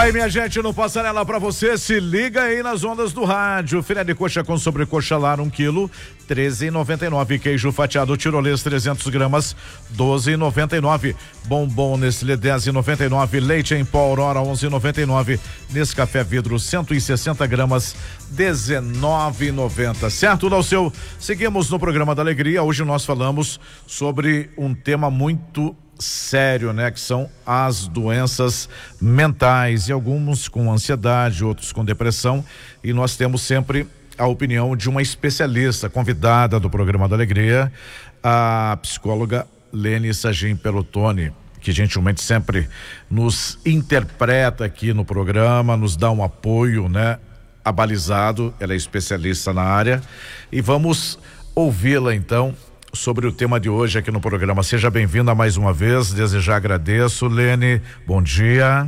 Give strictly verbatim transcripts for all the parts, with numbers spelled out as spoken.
Aí, minha gente, no Passarela pra você, se liga aí nas ondas do rádio. Filé de coxa com sobrecoxa lar, um quilo, treze e noventa e nove. Queijo fatiado tirolês, trezentos gramas, doze e noventa e nove. Bombom Nestlé, dez e noventa e nove. Leite em pó Aurora, onze e noventa e nove. Nescafé vidro, cento e sessenta gramas, dezenove e noventa. Certo, Dalceu? Seguimos no programa da Alegria. Hoje nós falamos sobre um tema muito sério, né? Que são as doenças mentais, e alguns com ansiedade, outros com depressão, e nós temos sempre a opinião de uma especialista convidada do programa da Alegria, a psicóloga Lene Sagim Pelotoni, que gentilmente sempre nos interpreta aqui no programa, nos dá um apoio, né? Abalizado, ela é especialista na área, e vamos ouvi-la então sobre o tema de hoje aqui no programa. Seja bem-vinda mais uma vez, desejar agradeço, Lene, bom dia.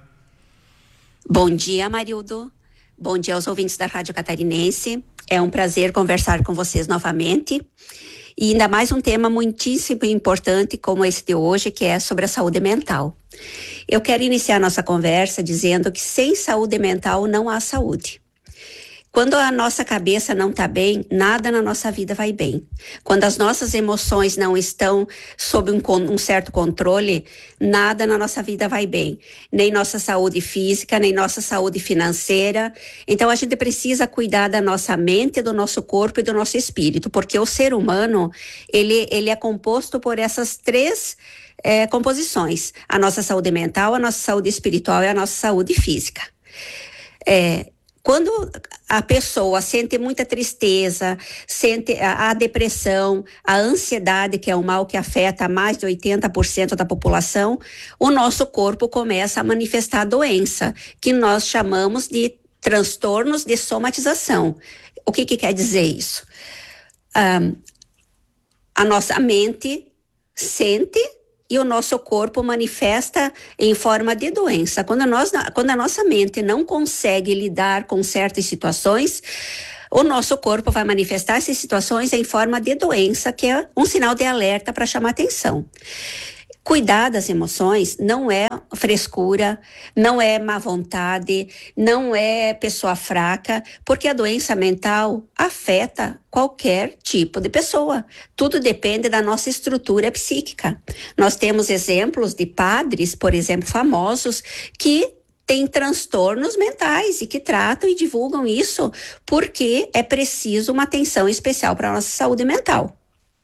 Bom dia, Marildo, bom dia aos ouvintes da Rádio Catarinense, é um prazer conversar com vocês novamente, e ainda mais um tema muitíssimo importante como esse de hoje, que é sobre a saúde mental. Eu quero iniciar nossa conversa dizendo que sem saúde mental não há saúde. Quando a nossa cabeça não está bem, nada na nossa vida vai bem. Quando as nossas emoções não estão sob um, um certo controle, nada na nossa vida vai bem. Nem nossa saúde física, nem nossa saúde financeira. Então a gente precisa cuidar da nossa mente, do nosso corpo e do nosso espírito, porque o ser humano, ele, ele é composto por essas três é, composições. A nossa saúde mental, a nossa saúde espiritual e a nossa saúde física. É... Quando a pessoa sente muita tristeza, sente a, a depressão, a ansiedade, que é um mal que afeta mais de oitenta por cento da população, o nosso corpo começa a manifestar doença, que nós chamamos de transtornos de somatização. O que, que quer dizer isso? Um, a nossa mente sente e o nosso corpo manifesta em forma de doença. Quando, nós, quando a nossa mente não consegue lidar com certas situações, o nosso corpo vai manifestar essas situações em forma de doença, que é um sinal de alerta para chamar atenção. Cuidar das emoções não é frescura, não é má vontade, não é pessoa fraca, porque a doença mental afeta qualquer tipo de pessoa. Tudo depende da nossa estrutura psíquica. Nós temos exemplos de padres, por exemplo, famosos, que têm transtornos mentais e que tratam e divulgam isso porque é preciso uma atenção especial para a nossa saúde mental.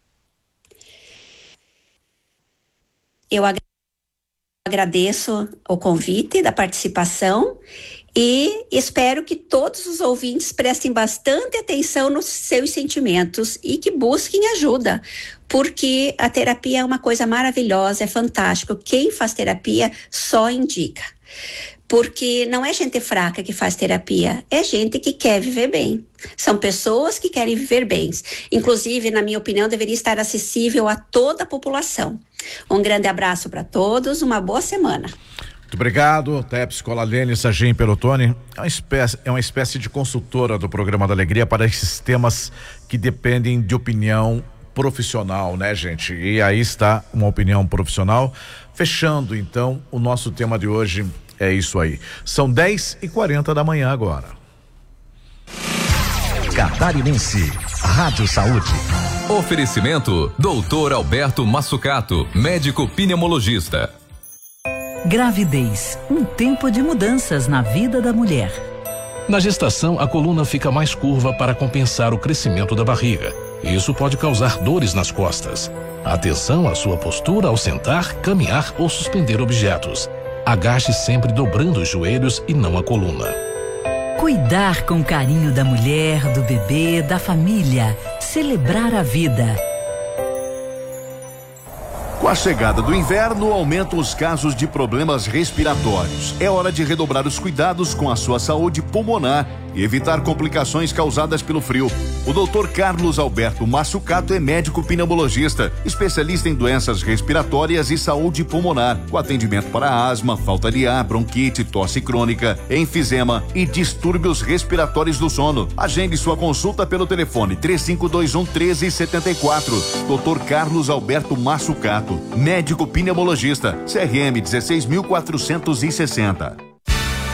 Eu agradeço o convite da participação e espero que todos os ouvintes prestem bastante atenção nos seus sentimentos e que busquem ajuda, porque a terapia é uma coisa maravilhosa, é fantástico. Quem faz terapia só indica. Porque não é gente fraca que faz terapia, é gente que quer viver bem. São pessoas que querem viver bem. Inclusive, na minha opinião, deveria estar acessível a toda a população. Um grande abraço para todos, uma boa semana. Muito obrigado, T E P Escola Lene Sagim Pelotoni. É uma espécie, é uma espécie de consultora do programa da Alegria para esses temas que dependem de opinião profissional, né, gente? E aí está uma opinião profissional. Fechando, então, o nosso tema de hoje. É isso aí. São dez e quarenta da manhã agora. Catarinense, Rádio Saúde. Oferecimento, doutor Alberto Massucato, médico pneumologista. Gravidez, um tempo de mudanças na vida da mulher. Na gestação, a coluna fica mais curva para compensar o crescimento da barriga. Isso pode causar dores nas costas. Atenção à sua postura ao sentar, caminhar ou suspender objetos. Agache sempre dobrando os joelhos e não a coluna. Cuidar com carinho da mulher, do bebê, da família. Celebrar a vida. Com a chegada do inverno, aumentam os casos de problemas respiratórios. É hora de redobrar os cuidados com a sua saúde pulmonar e evitar complicações causadas pelo frio. O doutor Carlos Alberto Massucato é médico pneumologista, especialista em doenças respiratórias e saúde pulmonar, com atendimento para asma, falta de ar, bronquite, tosse crônica, enfisema e distúrbios respiratórios do sono. Agende sua consulta pelo telefone três cinco dois um, um três sete quatro. doutor Carlos Alberto Massucato, médico pneumologista, C R M dezesseis mil quatrocentos e sessenta.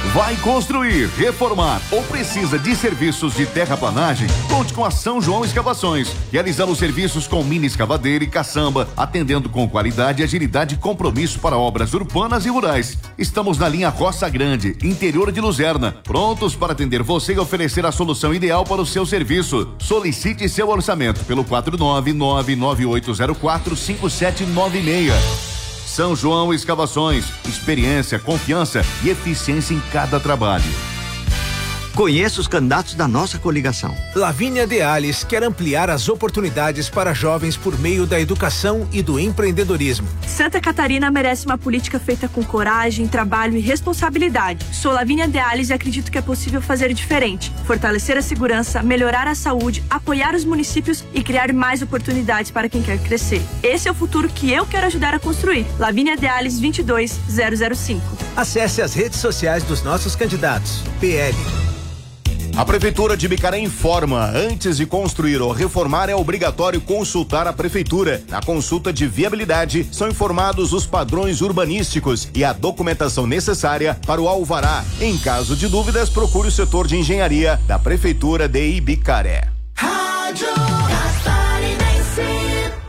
Vai construir, reformar ou precisa de serviços de terraplanagem? Conte com a São João Escavações. Realizamos serviços com mini escavadeira e caçamba, atendendo com qualidade, agilidade e compromisso para obras urbanas e rurais. Estamos na linha Roça Grande, interior de Luzerna, prontos para atender você e oferecer a solução ideal para o seu serviço. Solicite seu orçamento pelo quatro nove nove nove oito zero quatro cinco sete nove seis. São João Escavações, experiência, confiança e eficiência em cada trabalho. Conheça os candidatos da nossa coligação. Lavínia Deales quer ampliar as oportunidades para jovens por meio da educação e do empreendedorismo. Santa Catarina merece uma política feita com coragem, trabalho e responsabilidade. Sou Lavínia Deales e acredito que é possível fazer diferente. Fortalecer a segurança, melhorar a saúde, apoiar os municípios e criar mais oportunidades para quem quer crescer. Esse é o futuro que eu quero ajudar a construir. Lavínia Deales vinte e dois zero zero cinco. Acesse as redes sociais dos nossos candidatos. P L. A Prefeitura de Bicaré informa: antes de construir ou reformar é obrigatório consultar a Prefeitura. Na consulta de viabilidade são informados os padrões urbanísticos e a documentação necessária para o alvará. Em caso de dúvidas, procure o setor de engenharia da Prefeitura de Ibicaré. Rádio Catarinense.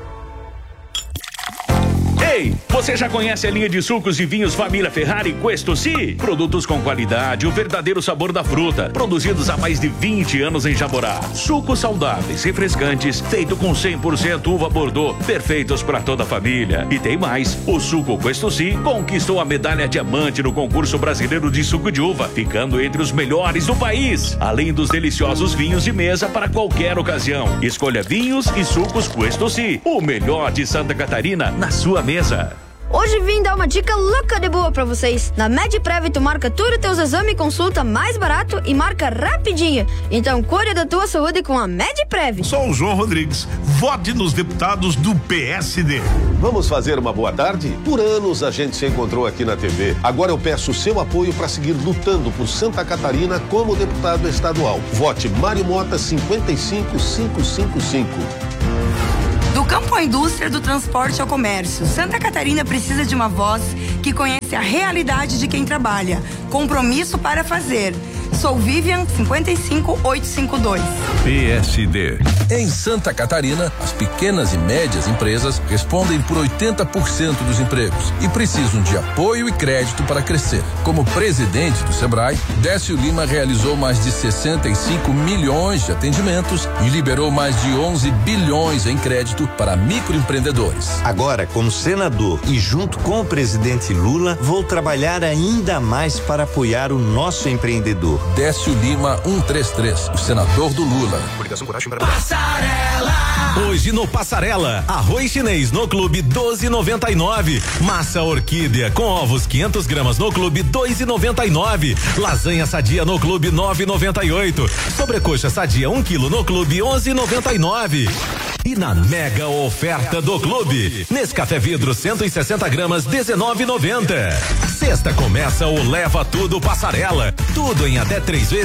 Ei, você já conhece a linha de sucos e vinhos Família Ferrari Questo Si? Produtos com qualidade, o verdadeiro sabor da fruta, produzidos há mais de vinte anos em Jaborá. Sucos saudáveis, refrescantes, feito com cem por cento uva Bordeaux, perfeitos para toda a família. E tem mais, o suco Questo Si conquistou a medalha diamante no concurso brasileiro de suco de uva, ficando entre os melhores do país. Além dos deliciosos vinhos de mesa para qualquer ocasião. Escolha vinhos e sucos Questo Si, o melhor de Santa Catarina na sua mesa. Hoje vim dar uma dica louca de boa pra vocês. Na MedPrev tu marca tudo teus exames e consulta mais barato e marca rapidinho. Então cuide da tua saúde com a MedPrev. Sou o João Rodrigues. Vote nos deputados do P S D. Vamos fazer uma boa tarde? Por anos a gente se encontrou aqui na T V. Agora eu peço o seu apoio para seguir lutando por Santa Catarina como deputado estadual. Vote Mário Mota cinquenta e cinco cinco cinco cinco. Do campo à indústria, do transporte ao comércio, Santa Catarina precisa de uma voz que conhece a realidade de quem trabalha. Compromisso para fazer. Sou Vivian cinquenta e cinco oitocentos e cinquenta e dois. P S D. Em Santa Catarina, as pequenas e médias empresas respondem por oitenta por cento dos empregos e precisam de apoio e crédito para crescer. Como presidente do Sebrae, Décio Lima realizou mais de sessenta e cinco milhões de atendimentos e liberou mais de onze bilhões em crédito para microempreendedores. Agora, como senador e junto com o presidente Lula, vou trabalhar ainda mais para apoiar o nosso empreendedor. Décio Lima cento e trinta e três, o senador do Lula. Passarela. Hoje no Passarela, arroz chinês no Clube doze e noventa e nove, massa orquídea com ovos quinhentas gramas no Clube dois e noventa e nove, lasanha sadia no Clube nove e noventa e oito, sobrecoxa sadia um quilo no Clube onze e noventa e nove. E na mega oferta do Clube, Nescafé Vidro cento e sessenta gramas dezenove e noventa. Sexta começa o Leva Tudo Passarela, tudo em até três vezes